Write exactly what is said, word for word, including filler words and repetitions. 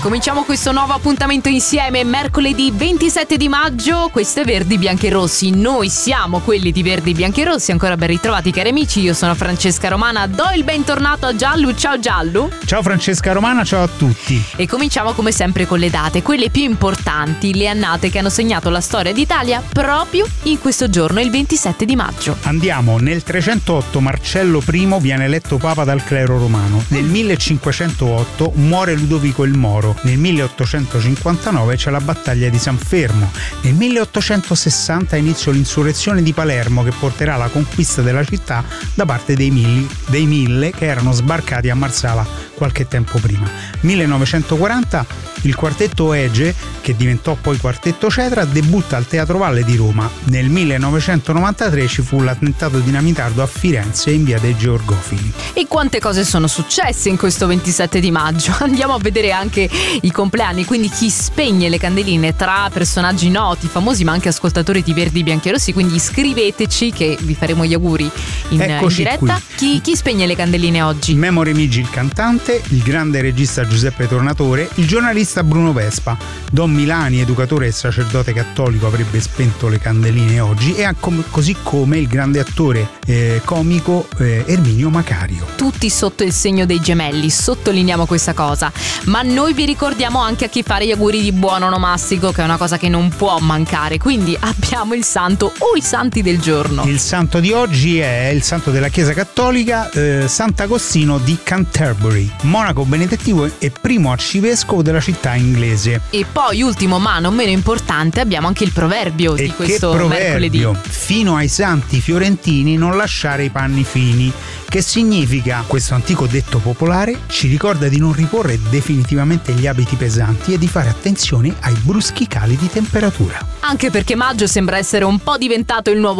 Cominciamo questo nuovo appuntamento insieme, mercoledì ventisette di maggio. Questo è Verdi, Bianchi e Rossi. Noi siamo quelli di Verdi, Bianchi e Rossi. Ancora ben ritrovati, cari amici. Io sono Francesca Romana. Do il bentornato a Giallo. Ciao Giallo. Ciao Francesca Romana, ciao a tutti. E cominciamo come sempre con le date, quelle più importanti, le annate che hanno segnato la storia d'Italia proprio in questo giorno, il ventisette di maggio. Andiamo, nel trecentootto Marcello I viene eletto papa dal clero romano. Nel millecinquecentootto muore Ludovico il Moro. Nel milleottocentocinquantanove c'è la battaglia di San Fermo. Nel milleottocentosessanta inizia l'insurrezione di Palermo che porterà alla conquista della città da parte dei, mille, dei mille che erano sbarcati a Marsala qualche tempo prima. millenovecentoquaranta il quartetto Ege, che diventò poi quartetto Cetra, debutta al Teatro Valle di Roma. Nel millenovecentonovantatré ci fu l'attentato dinamitardo a Firenze in via dei Georgofili. E quante cose sono successe in questo ventisette di maggio? Andiamo a vedere anche i compleanni, quindi chi spegne le candeline tra personaggi noti, famosi, ma anche ascoltatori di Verdi, Bianchi e Rossi, quindi scriveteci che vi faremo gli auguri in, in diretta. Chi, chi spegne le candeline oggi? Memo Remigi, il cantante, il grande regista Giuseppe Tornatore, il giornalista Bruno Vespa. Don Milani, educatore e sacerdote cattolico, avrebbe spento le candeline oggi, e così come il grande attore eh, comico eh, Erminio Macario. Tutti sotto il segno dei gemelli, sottolineiamo questa cosa. Ma noi vi ricordiamo anche a chi fare gli auguri di buon onomastico, che è una cosa che non può mancare. Quindi abbiamo il santo o i santi del giorno. Il santo di oggi è il santo della Chiesa Cattolica, eh, Sant'Agostino di Canterbury, monaco benedettivo e primo arcivescovo della città inglese. E poi, ultimo ma non meno importante, abbiamo anche il proverbio e di questo che proverbio? mercoledì. Fino ai santi fiorentini non lasciare i panni fini. Che significa? Questo antico detto popolare ci ricorda di non riporre definitivamente gli abiti pesanti e di fare attenzione ai bruschi cali di temperatura. Anche perché maggio sembra essere un po' diventato il nuovo